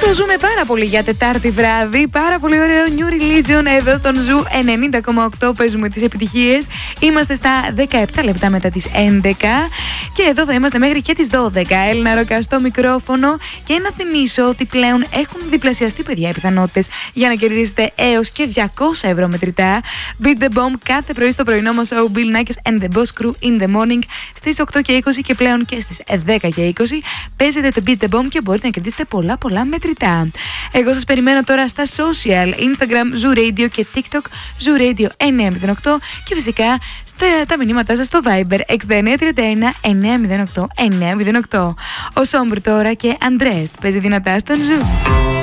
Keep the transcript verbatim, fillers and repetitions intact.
το ζούμε πάρα πολύ για Τετάρτη βράδυ. Πάρα πολύ ωραίο New Religion εδώ στον Ζου ενενήντα κόμμα οκτώ. Παίζουμε τις επιτυχίες. Είμαστε στα δεκαεπτά λεπτά μετά τις έντεκα. Και εδώ θα είμαστε μέχρι και τις δώδεκα. Έλληνα Ροκά στο μικρόφωνο. Και να θυμίσω ότι πλέον έχουν διπλασιαστεί, παιδιά, οι πιθανότητες για να κερδίσετε έως και διακόσια ευρώ μετρητά. Beat the Bomb κάθε πρωί στο πρωινό μας show Bill Nackis and the Boss Crew in the morning στις οκτώ και είκοσι και πλέον και στις δέκα και είκοσι. Παίζετε το Beat the Bomb και μπορείτε να κερδίσετε πολλά πολλά μετρητά. Εγώ σας περιμένω τώρα στα social, Instagram, Zoo Radio και TikTok, Zoo Radio εννιά μηδέν οκτώ και φυσικά στα, τα μηνύματά σας στο Viber έξι εννιά τρία ένα εννιά μηδέν οκτώ εννιά μηδέν οκτώ. Ο Σόμπρ τώρα και Andrest παίζει δυνατά στον Zoo.